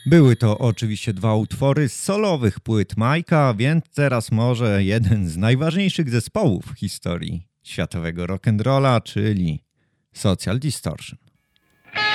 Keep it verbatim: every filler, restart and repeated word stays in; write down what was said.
Były to oczywiście dwa utwory z solowych płyt Mike'a, więc teraz może jeden z najważniejszych zespołów w historii światowego rock'n'rolla, czyli Social Distortion.